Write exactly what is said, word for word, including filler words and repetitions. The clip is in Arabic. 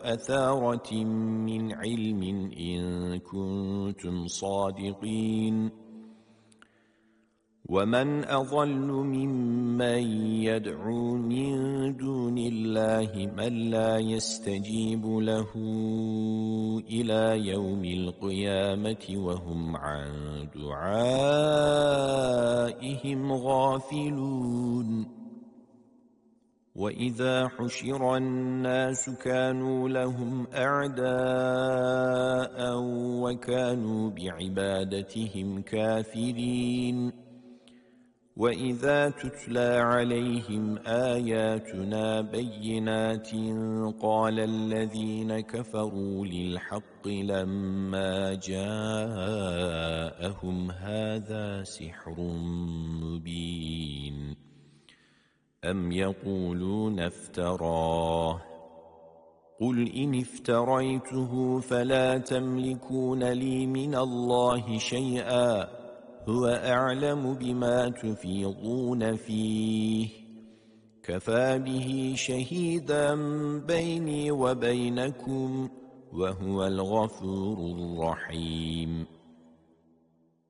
أثارة من علم إن كنتم صادقين ومن أضل ممن يدعو من دون الله من لا يستجيب له إلى يوم القيامة وهم عن دعائهم غافلون وإذا حشر الناس كانوا لهم أعداء وكانوا بعبادتهم كافرين وإذا تتلى عليهم آياتنا بينات قال الذين كفروا للحق لما جاءهم هذا سحر مبين أم يقولون افتراه قل إن افتريته فلا تملكون لي من الله شيئا هو أعلم بما تفيضون فيه كفى به شهيدا بيني وبينكم وهو الغفور الرحيم